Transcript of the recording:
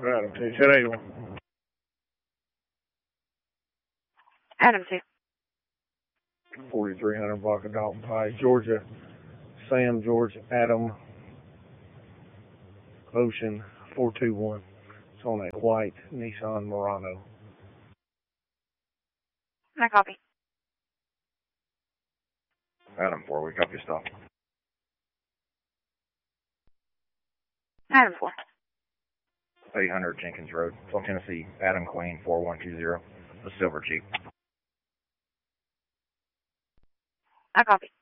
Adam 2, 1081. Adam 2. 4300 block of Dalton Pike, Georgia. Sam, George, Adam, Ocean 421. It's on a white Nissan Murano. I copy. Adam 4, we copy stop. Adam 4. 800 Jenkins Road, South Tennessee, Adam Queen 4120, the silver Jeep. I copy.